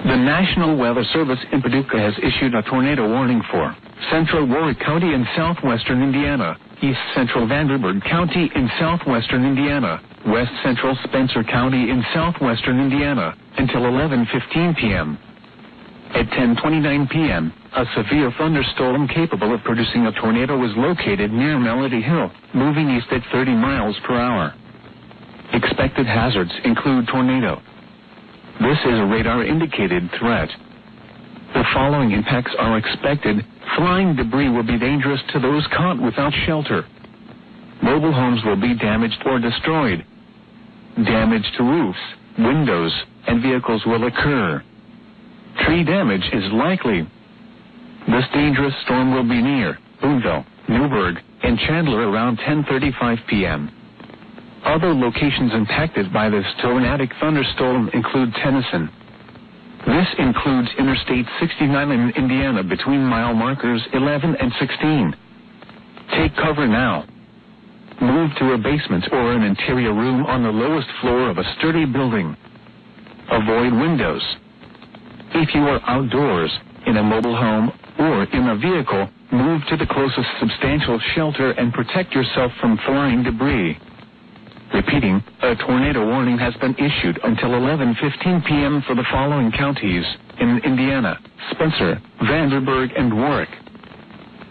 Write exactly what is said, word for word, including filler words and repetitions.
The National Weather Service in Paducah has issued a tornado warning for central Warwick County in southwestern Indiana, east central Vanderburgh County in southwestern Indiana, west central Spencer County in southwestern Indiana, until eleven fifteen p.m. At ten twenty-nine p.m., a severe thunderstorm capable of producing a tornado was located near Melody Hill, moving east at thirty miles per hour. Expected hazards include tornado. This is a radar-indicated threat. The following impacts are expected. Flying debris will be dangerous to those caught without shelter. Mobile homes will be damaged or destroyed. Damage to roofs, windows, and vehicles will occur. Tree damage is likely. This dangerous storm will be near Boonville, Newburgh, and Chandler around ten thirty-five p.m. Other locations impacted by this tornadic thunderstorm include Tennyson. This includes Interstate sixty-nine in Indiana between mile markers eleven and sixteen. Take cover now. Move to a basement or an interior room on the lowest floor of a sturdy building. Avoid windows. If you are outdoors, in a mobile home, or in a vehicle, move to the closest substantial shelter and protect yourself from flying debris. Repeating, a tornado warning has been issued until eleven fifteen p.m. for the following counties in Indiana: Spencer, Vanderburgh, and Warwick.